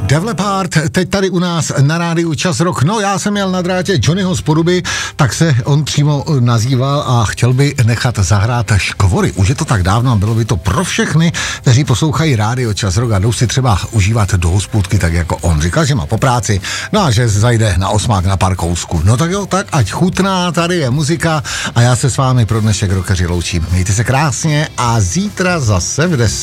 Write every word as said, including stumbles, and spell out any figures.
Def Leppard, teď tady u nás na rádiu Čas Rock. No, já jsem měl na drátě Johnnyho z Poruby, tak se on přímo nazýval a chtěl by nechat zahrát Škvory. Už je to tak dávno a bylo by to pro všechny, kteří poslouchají rádio Čas Rock a jdou si třeba užívat do hospůdky, tak jako on říkal, že má po práci, no a že zajde na osmák na parkousku. No tak jo, tak ať chutná, tady je muzika a já se s vámi pro dnešek rockeři loučím. Mějte se krásně a zítra zase v deset